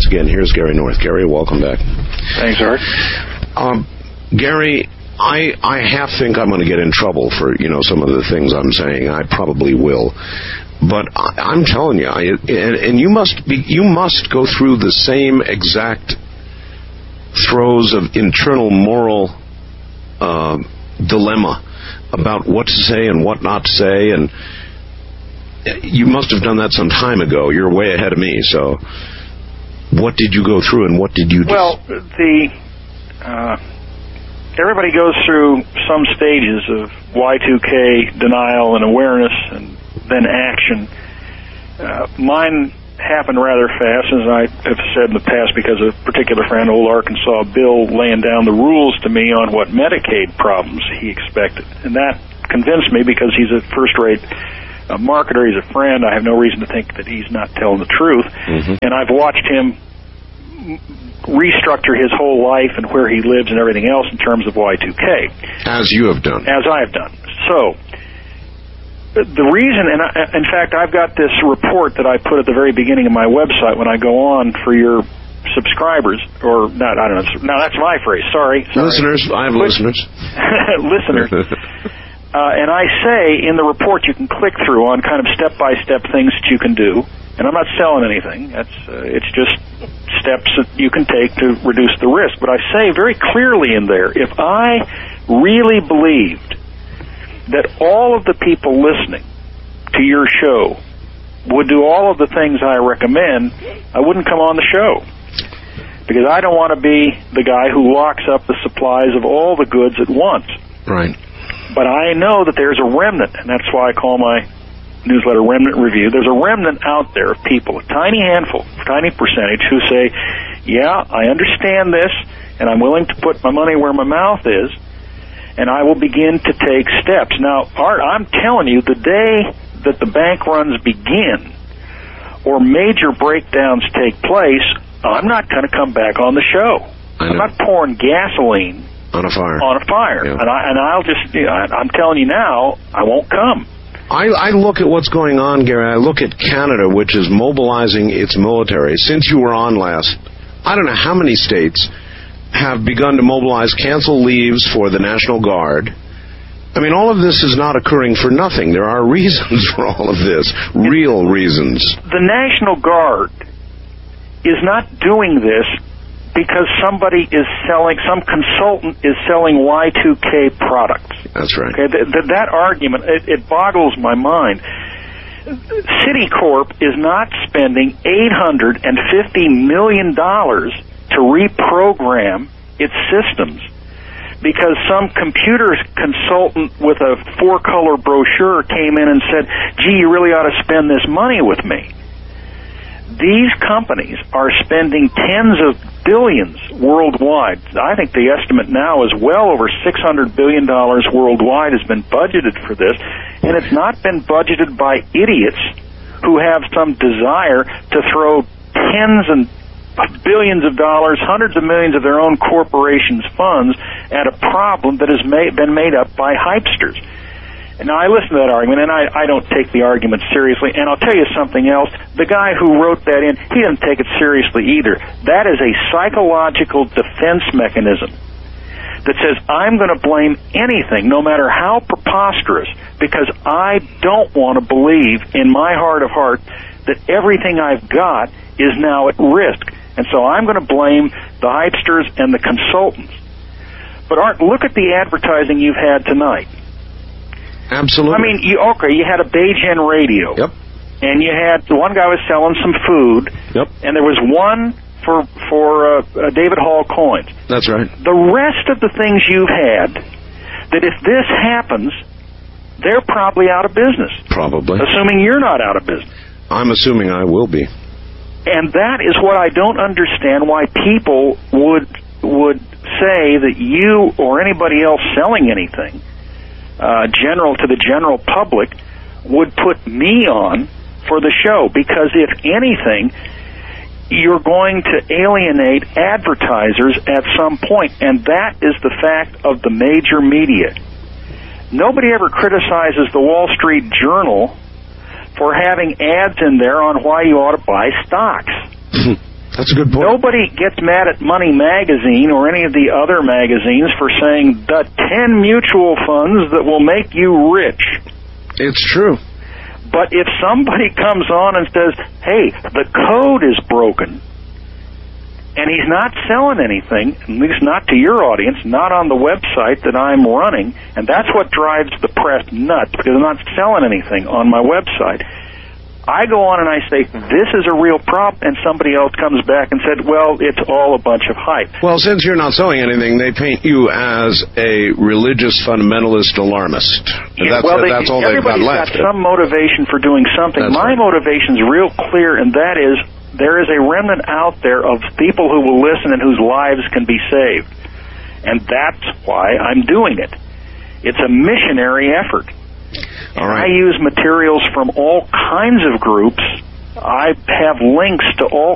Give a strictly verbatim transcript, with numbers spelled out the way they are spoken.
once again, here's Gary North. Gary, welcome back. Thanks, Art. Um, Gary, I I half think I'm going to get in trouble for, you know, some of the things I'm saying. I probably will. But I, I'm telling you, I, and, and you must be, you must go through the same exact throes of internal moral uh, dilemma about what to say and what not to say, and you must have done that some time ago. You're way ahead of me, so what did you go through and what did you do? Well, the uh, everybody goes through some stages of Y two K denial and awareness and then action. Uh, mine happened rather fast, as I have said in the past, because a particular friend, old Arkansas Bill, laying down the rules to me on what Medicaid problems he expected. And that convinced me, because he's a first-rate uh, marketer, he's a friend. I have no reason to think that he's not telling the truth. Mm-hmm. And I've watched him restructure his whole life and where he lives and everything else in terms of Y two K. As you have done. As I have done. So the reason, and I, in fact, I've got this report that I put at the very beginning of my website when I go on for your subscribers, or not, I don't know, no, that's my phrase, sorry. sorry. Listeners, I have listeners. listeners. uh, and I say in the report you can click through on kind of step-by-step things that you can do, and I'm not selling anything. That's uh, it's just steps that you can take to reduce the risk. But I say very clearly in there, if I really believed that all of the people listening to your show would do all of the things I recommend, I wouldn't come on the show. Because I don't want to be the guy who locks up the supplies of all the goods at once. Right. But I know that there's a remnant, and that's why I call my newsletter Remnant Review. There's a remnant out there of people, a tiny handful, a tiny percentage, who say, yeah, I understand this, and I'm willing to put my money where my mouth is, and I will begin to take steps. Now, Art, I'm telling you, the day that the bank runs begin or major breakdowns take place, I'm not going to come back on the show. I'm not pouring gasoline on a fire. On a fire, yeah. and I and I'll just, you know, I'm telling you now, I won't come. I, I look at what's going on, Gary. I look at Canada, which is mobilizing its military. Since you were on last, I don't know how many states have begun to mobilize, cancel leaves for the National Guard. I mean, all of this is not occurring for nothing. There are reasons for all of this, real reasons. The National Guard is not doing this because somebody is selling, some consultant is selling Y two K products. That's right. Okay, th- th- that argument, it, it boggles my mind. Citicorp is not spending eight hundred fifty million dollars to reprogram its systems because some computer consultant with a four-color brochure came in and said, gee, you really ought to spend this money with me. These companies are spending tens of billions worldwide. I think the estimate now is well over six hundred billion dollars worldwide has been budgeted for this, and it's not been budgeted by idiots who have some desire to throw tens and billions of dollars, hundreds of millions of their own corporations' funds at a problem that has made, been made up by hypesters. Now, I listen to that argument, and I, I don't take the argument seriously. And I'll tell you something else. The guy who wrote that in, he didn't take it seriously either. That is a psychological defense mechanism that says, I'm going to blame anything, no matter how preposterous, because I don't want to believe in my heart of hearts that everything I've got is now at risk. And so I'm going to blame the hypesters and the consultants. But Art, look at the advertising you've had tonight. Absolutely. I mean, you, okay, you had a Beijing radio. Yep. And you had, one guy was selling some food. Yep. And there was one for for uh, uh, David Hall coins. That's right. The rest of the things you've had, that if this happens, they're probably out of business. Probably. Assuming you're not out of business. I'm assuming I will be. And that is what I don't understand, why people would would say that you or anybody else selling anything, uh, general to the general public, would put me on for the show. Because if anything, you're going to alienate advertisers at some point, and that is the fact of the major media. Nobody ever criticizes the Wall Street Journal for having ads in there on why you ought to buy stocks. That's a good point. Nobody gets mad at Money Magazine or any of the other magazines for saying the ten mutual funds that will make you rich. It's true. But if somebody comes on and says, hey, the code is broken, and he's not selling anything, at least not to your audience, not on the website that I'm running, and that's what drives the press nuts, because I'm not selling anything on my website. I go on and I say, this is a real problem, and somebody else comes back and said, well, it's all a bunch of hype. Well, since you're not selling anything, they paint you as a religious fundamentalist alarmist. Yeah, that's well, they, that's all they've got left. Everybody's got some motivation for doing something. That's My right. motivation's real clear, and that is there is a remnant out there of people who will listen and whose lives can be saved. And that's why I'm doing it. It's a missionary effort. All right. I use materials from all kinds of groups. I have links to all